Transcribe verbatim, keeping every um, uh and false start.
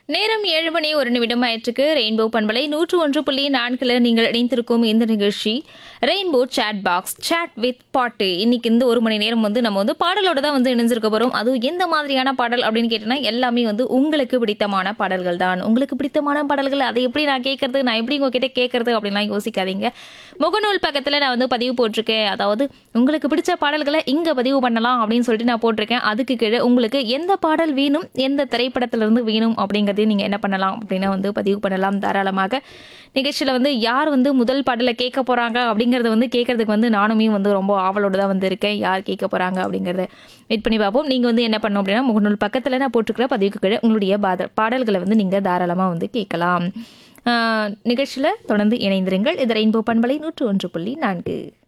நேரம் ஏழு மணி ஒரு நிமிடம் ஆயிற்றுக்கு ரெயின்போ பண்பலை நூற்று ஒன்று புள்ளி நான்குல நீங்கள் இணைந்திருக்கும் இந்த நிகழ்ச்சி rainbow chat box chat with பாட்டு. இன்னைக்கு இந்த ஒரு மணி நேரம் வந்து நம்ம வந்து பாடலோட தான் வந்து இணைஞ்சிருக்க போறோம். அதுவும் எந்த மாதிரியான பாடல் அப்படின்னு கேட்டோம்னா எல்லாமே வந்து உங்களுக்கு பிடித்தமான பாடல்கள் தான். உங்களுக்கு பிடித்தமான பாடல்கள் அதை எப்படி நான் கேட்கறது, நான் எப்படி உங்ககிட்ட கேட்கறது அப்படின்லாம் யோசிக்காதீங்க. முகநூல் பக்கத்தில் நான் வந்து பதிவு போட்டிருக்கேன். அதாவது உங்களுக்கு பிடிச்ச பாடல்களை இங்கே பதிவு பண்ணலாம் அப்படின்னு சொல்லிட்டு நான் போட்டிருக்கேன். அதுக்கு கீழே உங்களுக்கு எந்த பாடல் வேணும், எந்த திரைப்படத்திலிருந்து வேணும் அப்படிங்கிறது நீங்கள் என்ன பண்ணலாம் அப்படின்னா வந்து பதிவு பண்ணலாம் தாராளமாக. நிகழ்ச்சியில் வந்து யார் வந்து முதல் பாடலை கேட்க போகிறாங்க அப்படிங்கிறத வந்து கேட்கறதுக்கு வந்து நானுமே வந்து ரொம்ப ஆவலோடு தான் வந்து இருக்கேன். யார் கேட்க போகிறாங்க அப்படிங்கிறத வெயிட் பண்ணி பார்ப்போம். நீங்கள் வந்து என்ன பண்ணணும் அப்படின்னா முகநூல் பக்கத்தில் நான் போட்டிருக்கிற பதிவுக்கு கீழே உங்களுடைய பாத பாடல்களை வந்து நீங்கள் தாராளமாக வந்து கேட்கலாம். நிகழ்ச்சியில் தொடர்ந்து இணைந்திருங்கள். இது ரெயின்போ பண்பலை நூற்று ஒன்று புள்ளி நான்கு.